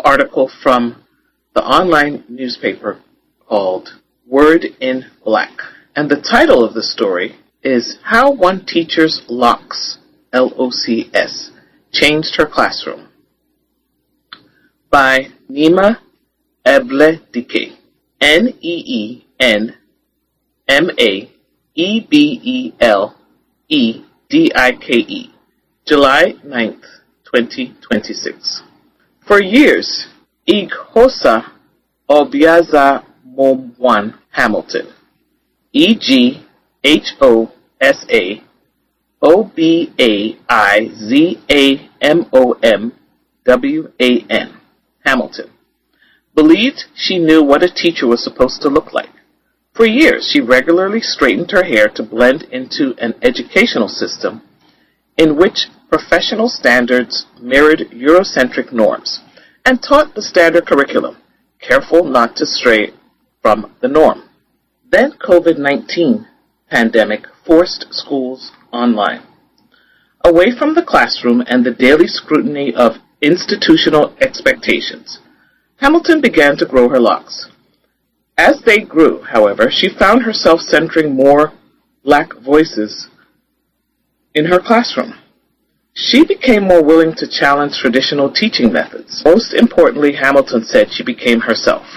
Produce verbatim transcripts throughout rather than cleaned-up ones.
article from the online newspaper called Word in Black. And the title of the story is How One Teacher's Locks, L O C S, Changed Her Classroom, by Nima Ebledike, N E E N M A E B E L E D I K E, July ninth, twenty twenty-six. For years, Ighosa Obiaza Momwan Hamilton, E G H O S A O B A I Z A M O M W A N, Hamilton, believed she knew what a teacher was supposed to look like. For years, she regularly straightened her hair to blend into an educational system in which professional standards mirrored Eurocentric norms, and taught the standard curriculum, careful not to stray from the norm. Then COVID nineteen pandemic forced schools online. Away from the classroom and the daily scrutiny of institutional expectations, Hamilton began to grow her locks. As they grew, however, she found herself centering more black voices in her classroom. She became more willing to challenge traditional teaching methods. Most importantly, Hamilton said she became herself.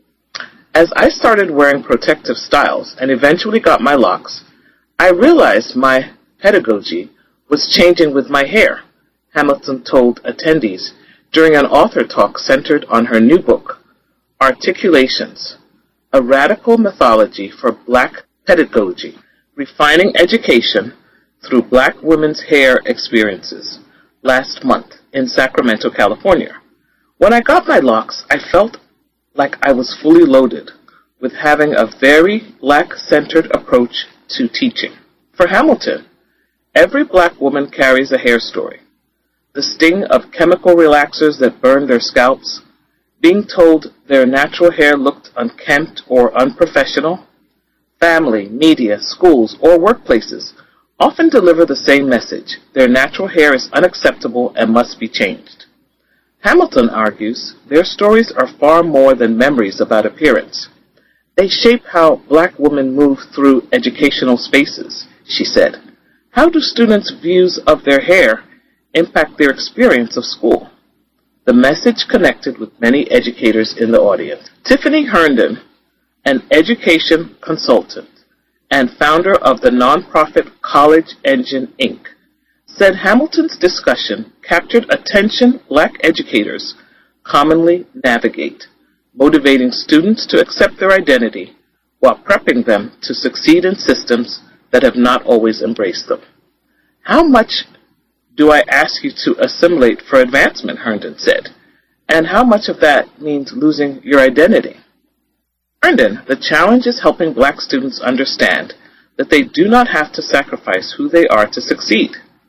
As I started wearing protective styles and eventually got my locks, I realized my pedagogy was changing with my hair, Hamilton told attendees during an author talk centered on her new book, Articulations, a Radical Mythology for Black Pedagogy, Refining Education through Black Women's Hair Experiences, last month in Sacramento, California. When I got my locks, I felt like I was fully loaded with having a very Black-centered approach to teaching. For Hamilton, every Black woman carries a hair story. The sting of chemical relaxers that burn their scalps, being told their natural hair looked unkempt or unprofessional. Family, media, schools, or workplaces often deliver the same message: their natural hair is unacceptable and must be changed. Hamilton argues their stories are far more than memories about appearance. They shape how Black women move through educational spaces, she said. How do students' views of their hair impact their experience of school? The message connected with many educators in the audience. Tiffany Herndon, an education consultant and founder of the nonprofit College Engine, Incorporated, said Hamilton's discussion captured attention Black educators commonly navigate, motivating students to accept their identity while prepping them to succeed in systems that have not always embraced them. How much do I ask you to assimilate for advancement, Herndon said, and how much of that means losing your identity? Herndon, the challenge is helping Black students understand that they do not have to sacrifice who they are to succeed.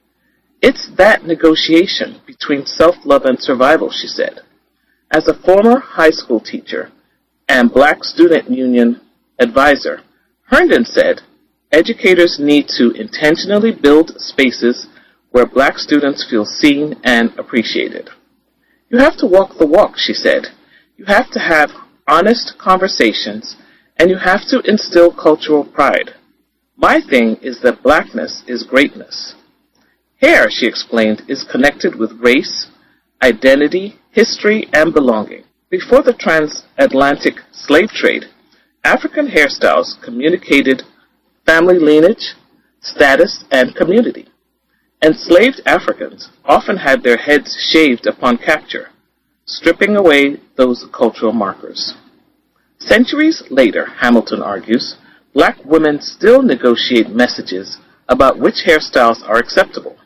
It's that negotiation between self-love and survival, she said. As a former high school teacher and Black Student Union advisor, Herndon said educators need to intentionally build spaces where Black students feel seen and appreciated. You have to walk the walk, she said. You have to have honest conversations, and you have to instill cultural pride. My thing is that Blackness is greatness. Hair, she explained, is connected with race, identity, history, and belonging. Before the transatlantic slave trade, African hairstyles communicated family lineage, status, and community. Enslaved Africans often had their heads shaved upon capture, stripping away those cultural markers. Centuries later, Hamilton argues, Black women still negotiate messages about which hairstyles are acceptable.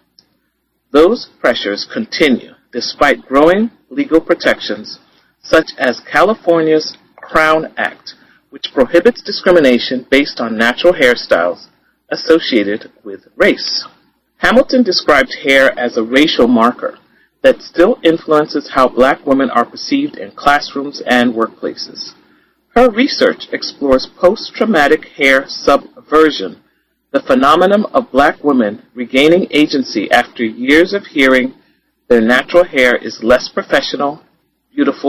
Those pressures continue despite growing legal protections such as California's Crown Act, which prohibits discrimination based on natural hairstyles associated with race. Hamilton described hair as a racial marker that still influences how Black women are perceived in classrooms and workplaces. Her research explores post-traumatic hair subversion, the phenomenon of Black women regaining agency after years of hearing their natural hair is less professional, beautiful,